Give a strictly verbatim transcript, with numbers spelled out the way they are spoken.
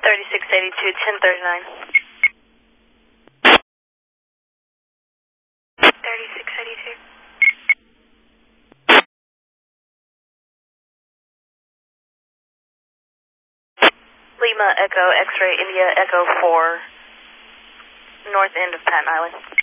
thirty-six eighty-two, ten thirty-nine. thirty-six eighty-two. Lima Echo X-ray India Echo four, north end of Patton Island.